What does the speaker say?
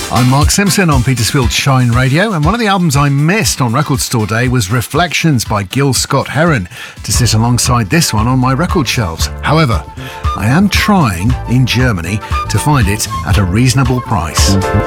I'm Mark Simpson on Petersfield Shine Radio, and one of the albums I missed on Record Store Day was Reflections by Gil Scott-Heron, to sit alongside this one on my record shelves. However, I am trying in Germany to find it at a reasonable price.